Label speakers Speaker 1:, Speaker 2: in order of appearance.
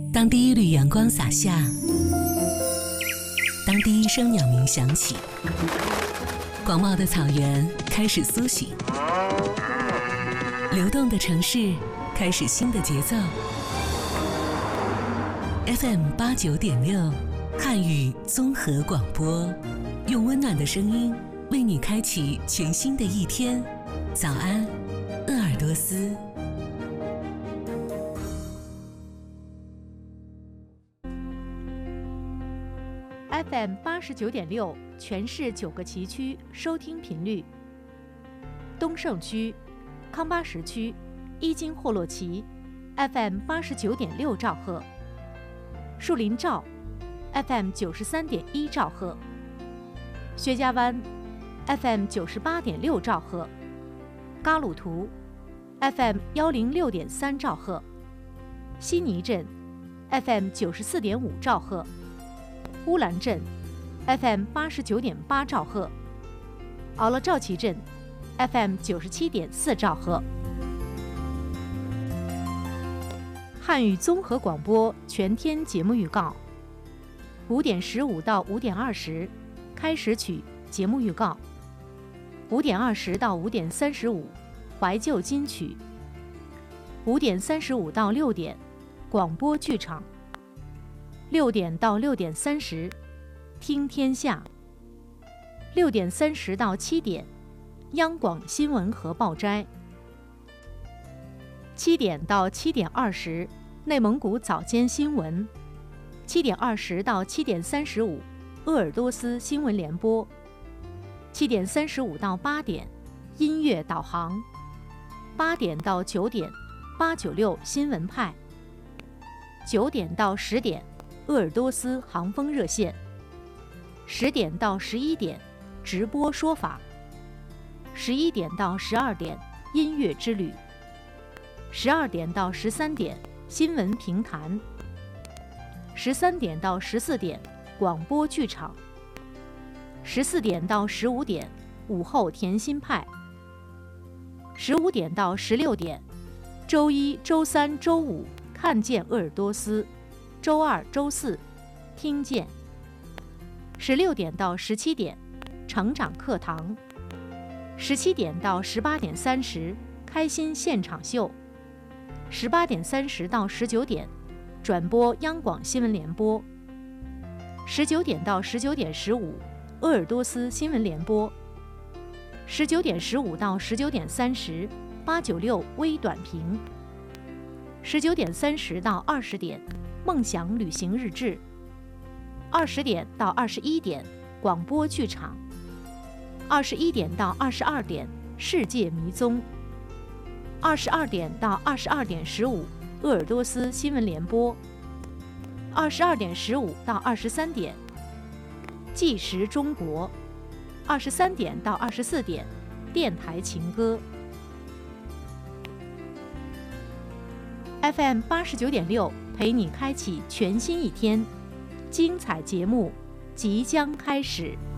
Speaker 1: 当第一缕阳光洒下，当第一声鸟鸣响起，广袤的草原开始苏醒，流动的城市开始新的节奏。FM89.6汉语综合广播，用温暖的声音为你开启全新的一天。早安，鄂尔多斯。
Speaker 2: FM89.6全市9个旗区收听频率：东胜区、康巴什区、伊金霍洛旗 FM89.6兆赫，树林赵 FM93.1兆赫，薛家湾 FM98.6兆赫，嘎鲁图 FM106.3兆赫，悉尼镇 FM94.5兆赫，乌兰镇 FM89.8兆赫，敖勒赵旗镇 FM97.4兆赫。汉语综合广播全天节目预告：5点15到5点20，开始曲节目预告；5点20到5点35，怀旧金曲；5点35到6点，广播剧场；6点到6点30，听天下；6点30到7点，央广新闻和报摘；7点到7点20，内蒙古早间新闻；7点20到7点35，鄂尔多斯新闻联播；7点35到8点，音乐导航；8点到9点，896新闻派；9点到10点，鄂尔多斯航风热线；10点到11点，直播说法；11点到12点，音乐之旅；12点到13点，新闻评弹；13点到14点，广播剧场；14点到15点，午后甜心派；15点到16点，周一、周三、周五看见鄂尔多斯，周二、周四听见；16点到17点，成长课堂；17点到18点30，开心现场秀；18点30到19点，转播央广新闻联播；19点到19点15，鄂尔多斯新闻联播；19点15到19点30，896微短评；19点30到20点，梦想旅行日志；20点到21点，广播剧场；21点到22点，世界迷踪；22点到22点15，鄂尔多斯新闻联播；22点15到23点，纪实中国；23点到24点，电台情歌。FM89.6陪你开启全新一天，精彩节目即将开始。